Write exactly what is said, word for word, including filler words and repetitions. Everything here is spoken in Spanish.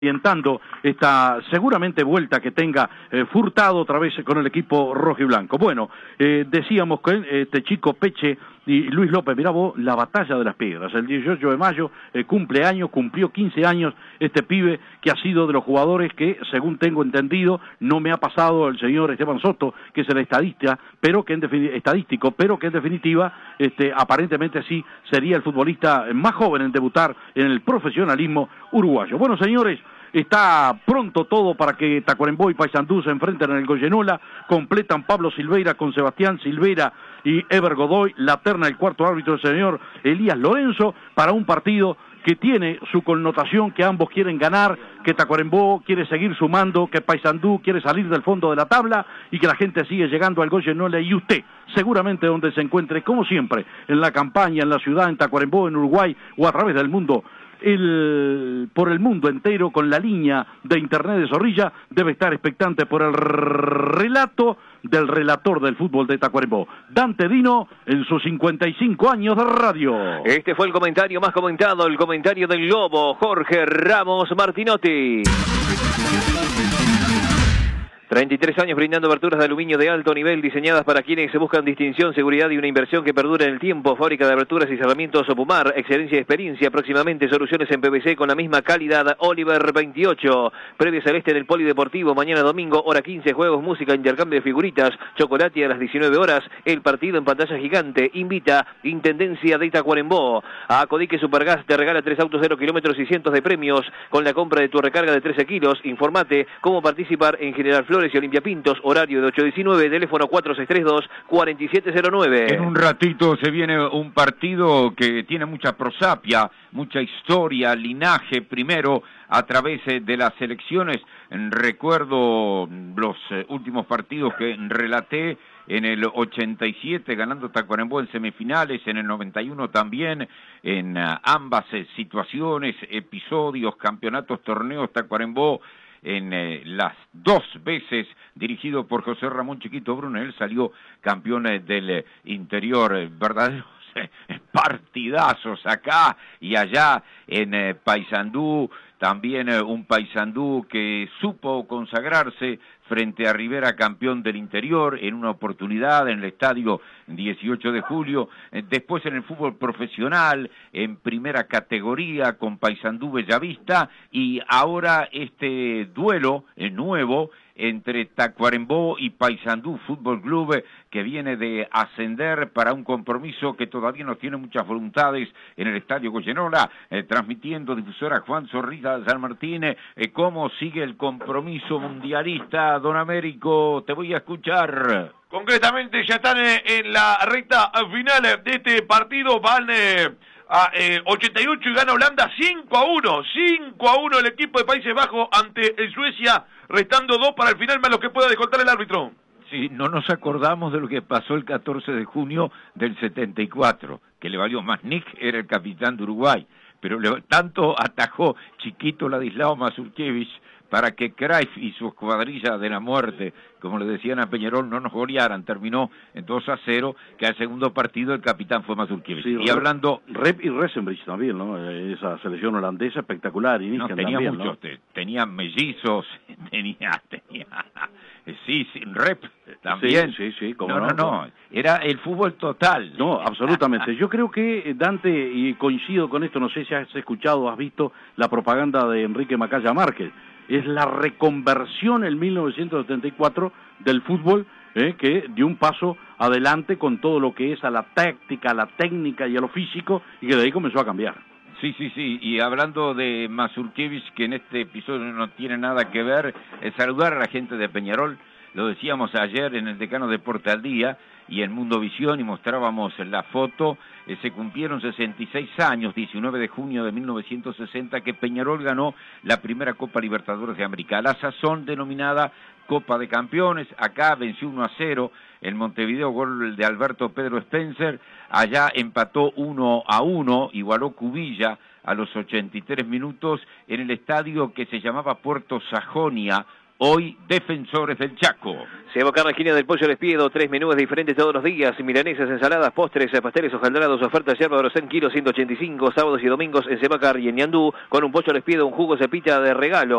orientando esta seguramente vuelta que tenga eh, Furtado otra vez con el equipo rojo y blanco. Bueno, eh, decíamos que este chico Peche y Luis López, mirá vos, la batalla de las piedras, el dieciocho de mayo, eh, cumple años, cumplió quince años este pibe que ha sido de los jugadores que, según tengo entendido, no me ha pasado el señor Esteban Soto, que es el estadista, pero que en estadístico, pero que en definitiva, este, aparentemente sí, sería el futbolista más joven en debutar en el profesionalismo uruguayo. Bueno, señores, está pronto todo para que Tacuarembó y Paysandú se enfrenten en el Goyenola, completan Pablo Silveira con Sebastián Silveira y Ever Godoy, la terna del cuarto árbitro el señor Elías Lorenzo, para un partido que tiene su connotación, que ambos quieren ganar, que Tacuarembó quiere seguir sumando, que Paysandú quiere salir del fondo de la tabla y que la gente sigue llegando al Goyenola, y usted, seguramente donde se encuentre, como siempre, en la campaña, en la ciudad, en Tacuarembó, en Uruguay o a través del mundo, El, por el mundo entero con la línea de internet de Zorrilla, debe estar expectante por el relato del relator del fútbol de Tacuarembó, Dante Dino, en sus cincuenta y cinco años de radio. Este fue el comentario más comentado, el comentario del Lobo, Jorge Ramos Martinotti. treinta y tres años brindando aberturas de aluminio de alto nivel diseñadas para quienes se buscan distinción, seguridad y una inversión que perdure en el tiempo. Fábrica de aberturas y cerramientos Opumar, excelencia y experiencia. Próximamente soluciones en P V C con la misma calidad. Oliver veintiocho, previa celeste en el Polideportivo. Mañana domingo, hora quince, juegos, música, intercambio de figuritas, chocolate a las diecinueve horas. El partido en pantalla gigante. Invita Intendencia de Tacuarembó. A Codique Supergas te regala tres autos cero kilómetros y cientos de premios con la compra de tu recarga de trece kilos. Informate cómo participar en General Flores y Olimpia Pintos, horario de ocho a diecinueve, teléfono cuatro seis tres dos, cuatro siete cero nueve. En un ratito se viene un partido que tiene mucha prosapia, mucha historia, linaje, primero a través de las elecciones. Recuerdo los últimos partidos que relaté en el ochenta y siete, ganando Tacuarembó en semifinales, en el noventa y uno también, en ambas situaciones, episodios, campeonatos, torneos, Tacuarembó en eh, las dos veces dirigido por José Ramón Chiquito Brunel, salió campeón eh, del eh, interior, eh, verdaderos eh, partidazos acá y allá en eh, Paysandú, también eh, un Paysandú que supo consagrarse frente a Rivera, campeón del interior, en una oportunidad en el estadio dieciocho de julio, eh, después en el fútbol profesional, en primera categoría con Paysandú Bellavista, y ahora este duelo eh, nuevo entre Tacuarembó y Paysandú Fútbol Club, eh, que viene de ascender para un compromiso que todavía no tiene muchas voluntades en el estadio Goyenola, eh, transmitiendo difusora Juan Zorrilla San Martín. Eh, ¿Cómo sigue el compromiso mundialista, don Américo? Te voy a escuchar. Concretamente ya están eh, en la recta final de este partido, van eh, a eh, ochenta y ocho y gana Holanda cinco a uno, cinco a uno el equipo de Países Bajos ante el Suecia, restando dos para el final más lo que pueda descontar el árbitro. Sí, no nos acordamos de lo que pasó el catorce de junio del setenta y cuatro, que le valió más. Nick era el capitán de Uruguay, pero le, tanto atajó Chiquito Ladislao Mazurkiewicz para que Cruyff y su escuadrilla de la muerte, como le decían a Peñarol, no nos golearan. Terminó en dos a cero, que al segundo partido el capitán fue Mazurkiewicz. Sí, y Rep, hablando... Rep y Resenbrich también, ¿no? Esa selección holandesa espectacular. Y no, tenía también, muchos, ¿no? te, tenía mellizos, tenía... tenía sí, sí, Rep también. Sí, sí, sí. No, no, no, no, era el fútbol total. No, absolutamente. Yo creo que, Dante, y coincido con esto, no sé si has escuchado o has visto la propaganda de Enrique Macaya Márquez, es la reconversión en mil novecientos setenta y cuatro del fútbol, eh, que dio un paso adelante con todo lo que es a la táctica, a la técnica y a lo físico, y que de ahí comenzó a cambiar. Sí, sí, sí, y hablando de Mazurkiewicz, que en este episodio no tiene nada que ver, es saludar a la gente de Peñarol. Lo decíamos ayer en el Decano Deporte al Día y en Mundo Visión, y mostrábamos la foto. Eh, se cumplieron sesenta y seis años, diecinueve de junio de mil novecientos sesenta, que Peñarol ganó la primera Copa Libertadores de América, la sazón denominada Copa de Campeones. Acá venció uno a cero en Montevideo, gol de Alberto Pedro Spencer. Allá empató uno a uno, igualó Cubilla a los ochenta y tres minutos en el estadio que se llamaba Puerto Sajonia, hoy Defensores del Chaco. Se va a la esquina del Pollo Lespiedo, tres menús diferentes todos los días, milanesas, ensaladas, postres, pasteles hojaldrados, ofertas yerba Brosén, kilo ciento ochenta y cinco, sábados y domingos en Sebacar y en Ñandú, con un Pollo Lespiedo, un jugo cepita de regalo.